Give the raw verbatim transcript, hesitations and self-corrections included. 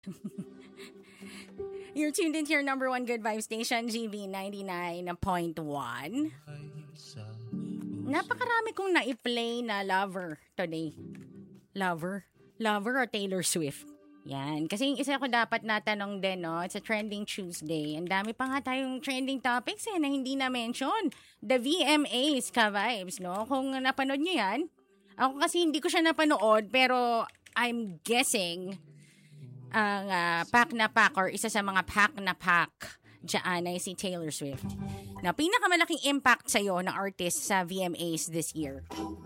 You're tuned into your number one good vibe station, G B ninety-nine point one. Napakarami kong na-play na lover today. Lover? Lover or Taylor Swift? Yan. Kasi yung isa ko dapat natanong din, no? It's a trending Tuesday. Ang dami pa nga tayong trending topics eh na hindi na-mention. The V M As, ka-vibes, no? Kung napanood nyo yan, ako kasi hindi ko siya napanood, pero I'm guessing ang uh, pack na pack or isa sa mga pack na pack dyan ay si Taylor Swift. Na pinakamalaking impact sa'yo ng artist sa V M As this year.